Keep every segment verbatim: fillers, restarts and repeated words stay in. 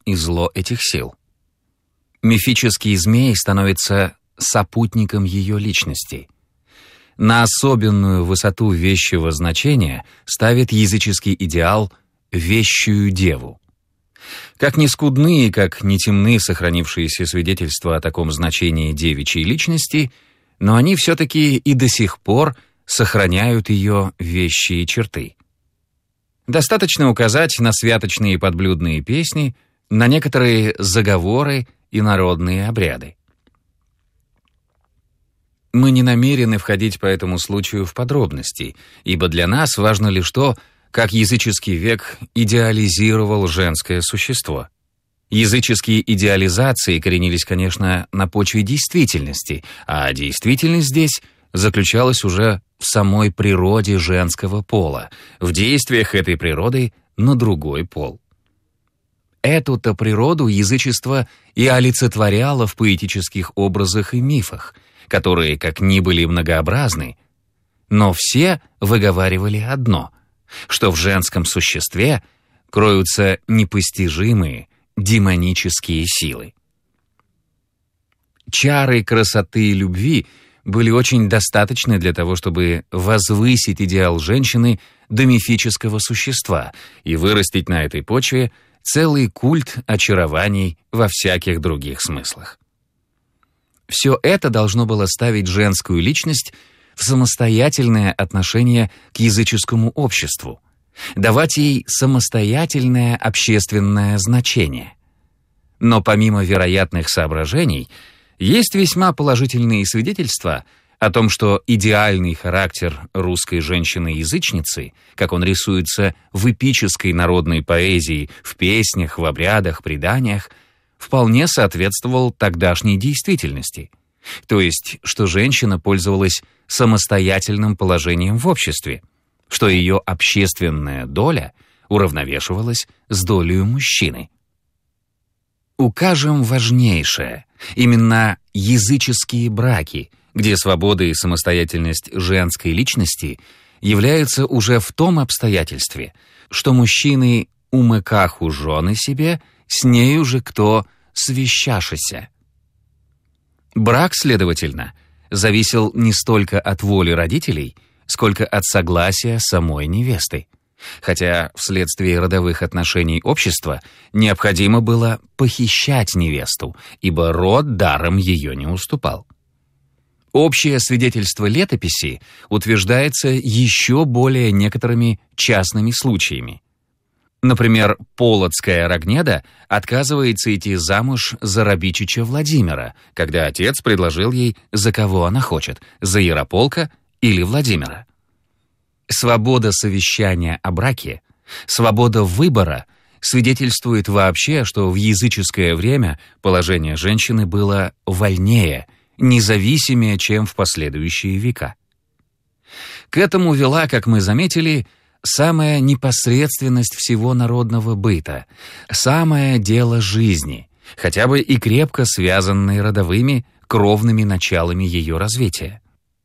и зло этих сил. Мифический змей становится сопутником ее личности. На особенную высоту вещего значения ставит языческий идеал «вещую деву». Как ни скудны и как ни темны сохранившиеся свидетельства о таком значении девичьей личности, но они все-таки и до сих пор сохраняют ее вещие черты. Достаточно указать на святочные подблюдные песни, на некоторые заговоры и народные обряды. Мы не намерены входить по этому случаю в подробности, ибо для нас важно лишь то, как языческий век идеализировал женское существо. Языческие идеализации коренились, конечно, на почве действительности, а действительность здесь заключалась уже в самой природе женского пола, в действиях этой природы на другой пол. Эту-то природу язычество и олицетворяло в поэтических образах и мифах, которые, как ни были многообразны, но все выговаривали одно, что в женском существе кроются непостижимые демонические силы. Чары красоты и любви были очень достаточны для того, чтобы возвысить идеал женщины до мифического существа и вырастить на этой почве целый культ очарований во всяких других смыслах. Все это должно было ставить женскую личность в самостоятельное отношение к языческому обществу, давать ей самостоятельное общественное значение. Но помимо вероятных соображений, есть весьма положительные свидетельства о том, что идеальный характер русской женщины-язычницы, как он рисуется в эпической народной поэзии, в песнях, в обрядах, преданиях, вполне соответствовал тогдашней действительности. То есть, что женщина пользовалась самостоятельным положением в обществе, что ее общественная доля уравновешивалась с долей мужчины. Укажем важнейшее, именно языческие браки, где свобода и самостоятельность женской личности являются уже в том обстоятельстве, что мужчины умыкаху жены себе, с нею же кто свещашися. Брак, следовательно, зависел не столько от воли родителей, сколько от согласия самой невесты. Хотя вследствие родовых отношений общества необходимо было похищать невесту, ибо род даром ее не уступал. Общее свидетельство летописи утверждается еще более некоторыми частными случаями. Например, полоцкая Рогнеда отказывается идти замуж за Рабичича Владимира, когда отец предложил ей, за кого она хочет, за Ярополка или Владимира. Свобода совещания о браке, свобода выбора свидетельствует вообще, что в языческое время положение женщины было вольнее, независимее, чем в последующие века. К этому вела, как мы заметили, самая непосредственность всего народного быта, самое дело жизни, хотя бы и крепко связанной родовыми, кровными началами ее развития.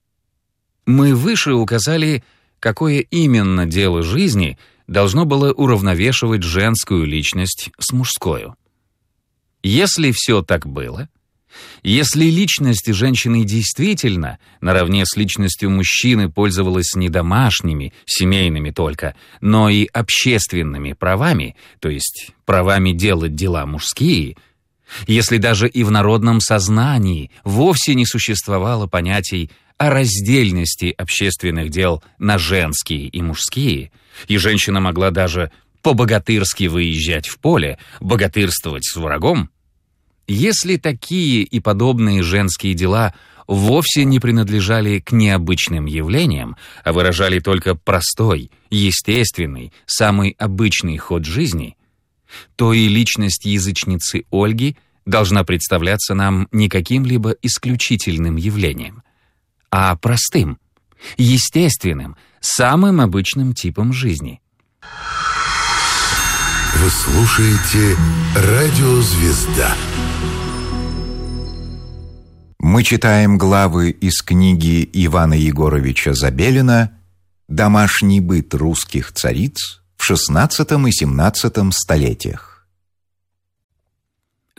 Мы выше указали, какое именно дело жизни должно было уравновешивать женскую личность с мужскою. Если все так было, если личность женщины действительно, наравне с личностью мужчины, пользовалась не домашними, семейными только, но и общественными правами, то есть правами делать дела мужские, если даже и в народном сознании вовсе не существовало понятий о раздельности общественных дел на женские и мужские, и женщина могла даже по-богатырски выезжать в поле, богатырствовать с врагом, если такие и подобные женские дела вовсе не принадлежали к необычным явлениям, а выражали только простой, естественный, самый обычный ход жизни, то и личность язычницы Ольги должна представляться нам не каким-либо исключительным явлением, а простым, естественным, самым обычным типом жизни. Вы слушаете «Радио Звезда». Мы читаем главы из книги Ивана Егоровича Забелина «Домашний быт русских цариц в шестнадцатом и семнадцатом столетиях».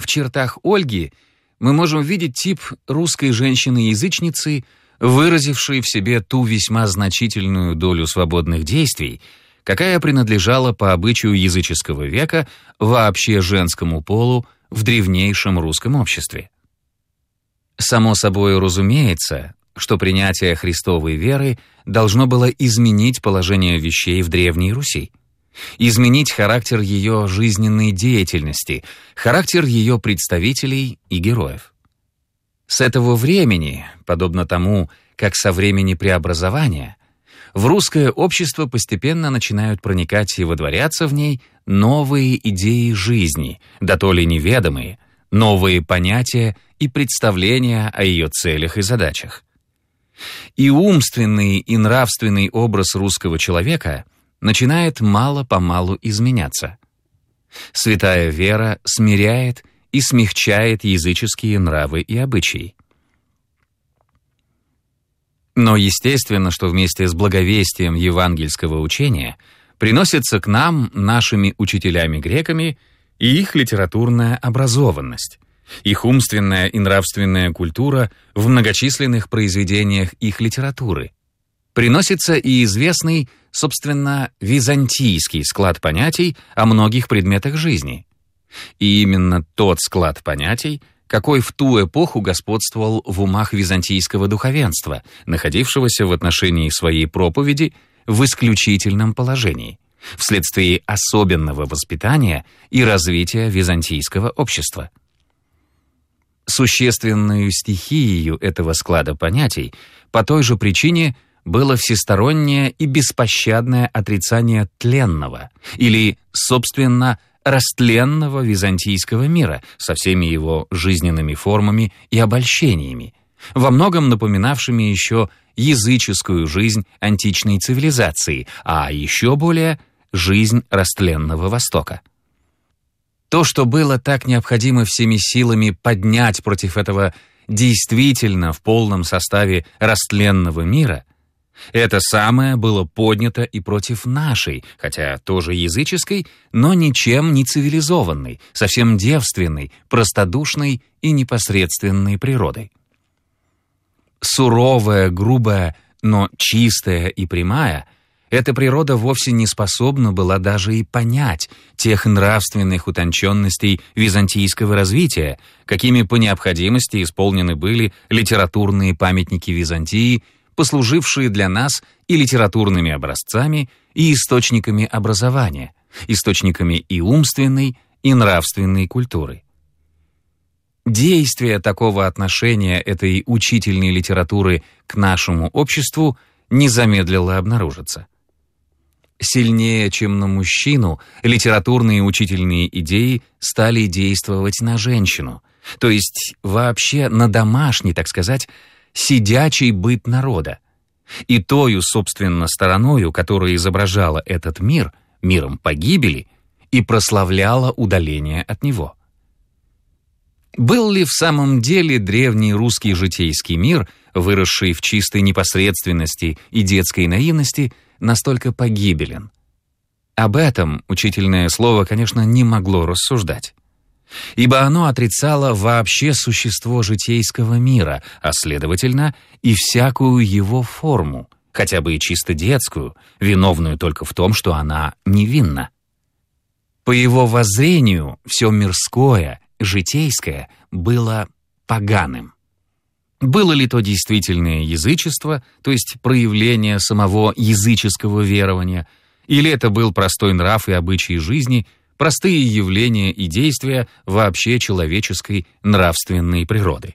в чертах Ольги мы можем видеть тип русской женщины-язычницы, выразившей в себе ту весьма значительную долю свободных действий, какая принадлежала по обычаю языческого века вообще женскому полу в древнейшем русском обществе. Само собой разумеется, что принятие Христовой веры должно было изменить положение вещей в Древней Руси, изменить характер ее жизненной деятельности, характер ее представителей и героев. С этого времени, подобно тому, как со времени преобразования, в русское общество постепенно начинают проникать и водворяться в ней новые идеи жизни, да то ли неведомые, новые понятия и представления о ее целях и задачах. И умственный, и нравственный образ русского человека начинает мало-помалу изменяться. Святая вера смиряет и смягчает языческие нравы и обычаи. Но естественно, что вместе с благовестием евангельского учения приносится к нам, нашими учителями-греками, и их литературная образованность, их умственная и нравственная культура в многочисленных произведениях их литературы. Приносится и известный, собственно, византийский склад понятий о многих предметах жизни. И именно тот склад понятий, какой в ту эпоху господствовал в умах византийского духовенства, находившегося в отношении своей проповеди в исключительном положении, вследствие особенного воспитания и развития византийского общества. Существенной стихией этого склада понятий по той же причине было всестороннее и беспощадное отрицание тленного или, собственно, растленного византийского мира со всеми его жизненными формами и обольщениями, во многом напоминавшими еще языческую жизнь античной цивилизации, а еще более жизнь растленного Востока. То, что было так необходимо всеми силами поднять против этого действительно в полном составе растленного мира, это самое было поднято и против нашей, хотя тоже языческой, но ничем не цивилизованной, совсем девственной, простодушной и непосредственной природой. Суровая, грубая, но чистая и прямая, эта природа вовсе не способна была даже и понять тех нравственных утонченностей византийского развития, какими по необходимости исполнены были литературные памятники Византии, послужившие для нас и литературными образцами, и источниками образования, источниками и умственной, и нравственной культуры. Действие такого отношения этой учительной литературы к нашему обществу не замедлило обнаружиться. Сильнее, чем на мужчину, литературные учительные идеи стали действовать на женщину, то есть вообще на домашний, так сказать, сидячий быт народа, и тою, собственно, стороною, которая изображала этот мир, миром погибели, и прославляла удаление от него. Был ли в самом деле древний русский житейский мир, выросший в чистой непосредственности и детской наивности, настолько погибелен? Об этом учительное слово, конечно, не могло рассуждать, ибо оно отрицало вообще существо житейского мира, а, следовательно, и всякую его форму, хотя бы и чисто детскую, виновную только в том, что она невинна. По его воззрению, все мирское, житейское было поганым. Было ли то действительное язычество, то есть проявление самого языческого верования, или это был простой нрав и обычаи жизни, простые явления и действия вообще человеческой нравственной природы?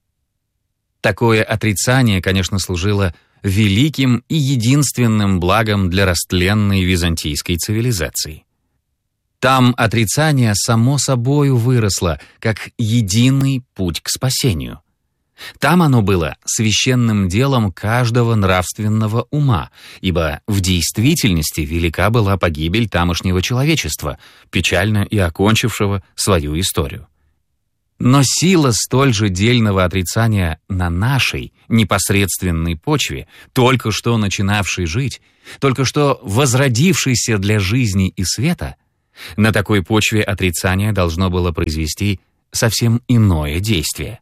Такое отрицание, конечно, служило великим и единственным благом для растленной византийской цивилизации. Там отрицание само собою выросло, как единый путь к спасению. Там оно было священным делом каждого нравственного ума, ибо в действительности велика была погибель тамошнего человечества, печально и окончившего свою историю. Но сила столь же дельного отрицания на нашей непосредственной почве, только что начинавшей жить, только что возродившейся для жизни и света, на такой почве отрицание должно было произвести совсем иное действие.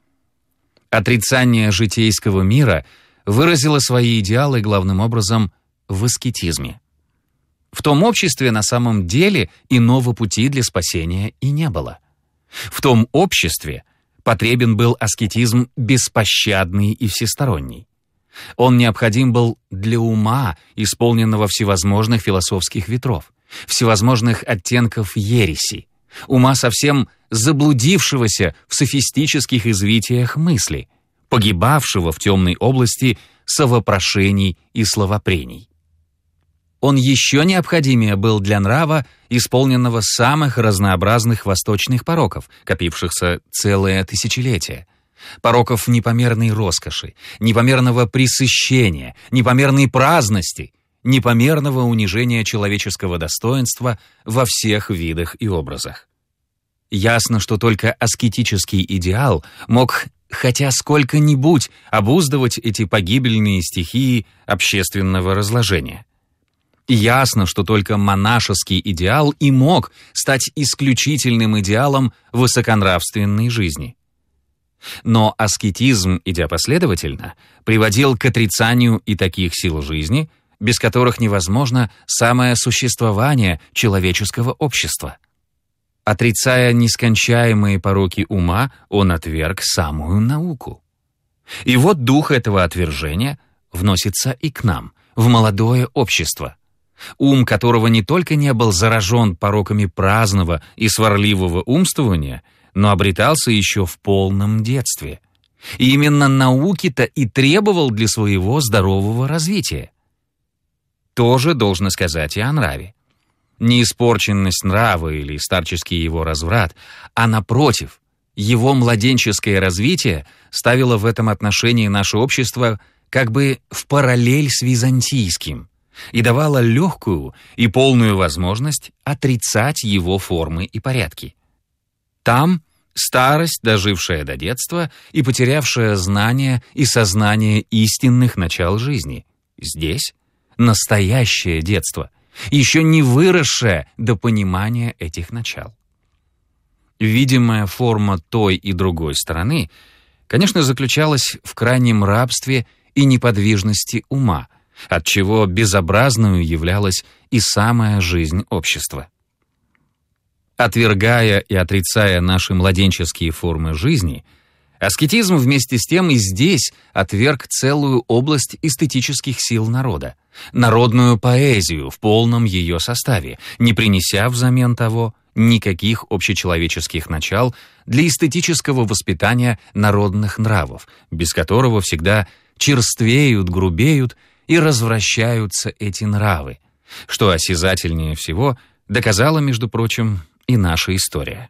Отрицание житейского мира выразило свои идеалы главным образом в аскетизме. В том обществе на самом деле иного пути для спасения и не было. В том обществе потребен был аскетизм беспощадный и всесторонний. Он необходим был для ума, исполненного всевозможных философских ветров, всевозможных оттенков ереси, ума совсем заблудившегося в софистических извитиях мысли, погибавшего в темной области совопрошений и словопрений. Он еще необходимее был для нрава, исполненного самых разнообразных восточных пороков, копившихся целое тысячелетие. Пороков непомерной роскоши, непомерного пресыщения, непомерной праздности, непомерного унижения человеческого достоинства во всех видах и образах. Ясно, что только аскетический идеал мог хотя сколько-нибудь обуздывать эти погибельные стихии общественного разложения. Ясно, что только монашеский идеал и мог стать исключительным идеалом высоконравственной жизни. Но аскетизм, идя последовательно, приводил к отрицанию и таких сил жизни, без которых невозможно самое существование человеческого общества. Отрицая нескончаемые пороки ума, он отверг самую науку. И вот дух этого отвержения вносится и к нам, в молодое общество. Ум которого не только не был заражен пороками праздного и сварливого умствования, но обретался еще в полном детстве. И именно науки-то и требовал для своего здорового развития. Тоже должно сказать и о нраве. Не испорченность нрава или старческий его разврат, а напротив, его младенческое развитие ставило в этом отношении наше общество как бы в параллель с византийским и давало легкую и полную возможность отрицать его формы и порядки. Там старость, дожившая до детства и потерявшая знание и сознание истинных начал жизни. Здесь настоящее детство, еще не выросшее до понимания этих начал. Видимая форма той и другой стороны, конечно, заключалась в крайнем рабстве и неподвижности ума, отчего безобразную являлась и самая жизнь общества. Отвергая и отрицая наши младенческие формы жизни, аскетизм вместе с тем и здесь отверг целую область эстетических сил народа, народную поэзию в полном ее составе, не принеся взамен того никаких общечеловеческих начал для эстетического воспитания народных нравов, без которого всегда черствеют, грубеют и развращаются эти нравы, что осязательнее всего доказала, между прочим, и наша история.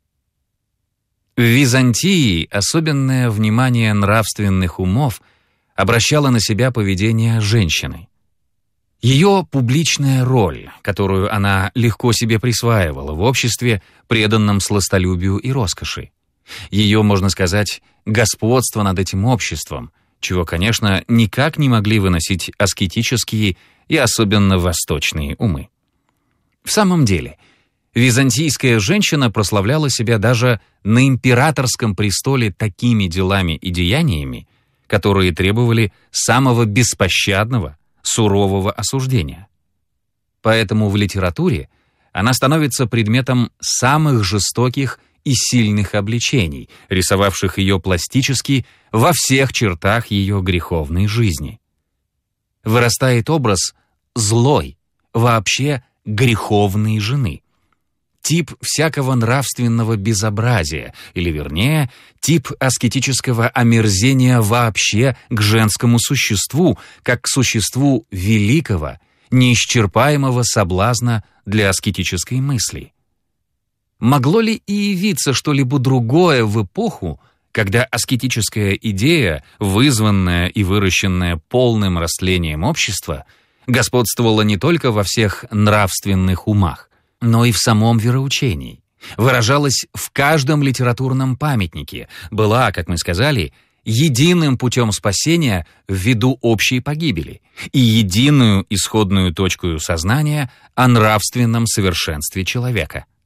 В Византии особенное внимание нравственных умов обращало на себя поведение женщины. Ее публичная роль, которую она легко себе присваивала в обществе, преданном сластолюбию и роскоши. Ее, можно сказать, господство над этим обществом, чего, конечно, никак не могли выносить аскетические и особенно восточные умы. В самом деле, византийская женщина прославляла себя даже на императорском престоле такими делами и деяниями, которые требовали самого беспощадного, сурового осуждения. Поэтому в литературе она становится предметом самых жестоких и сильных обличений, рисовавших ее пластически во всех чертах ее греховной жизни. Вырастает образ злой, вообще греховной жены, тип всякого нравственного безобразия, или, вернее, тип аскетического омерзения вообще к женскому существу, как к существу великого, неисчерпаемого соблазна для аскетической мысли. Могло ли и явиться что-либо другое в эпоху, когда аскетическая идея, вызванная и выращенная полным растлением общества, господствовала не только во всех нравственных умах, но и в самом вероучении, выражалась в каждом литературном памятнике, была, как мы сказали, единым путем спасения ввиду общей погибели и единую исходную точку сознания о нравственном совершенстве человека.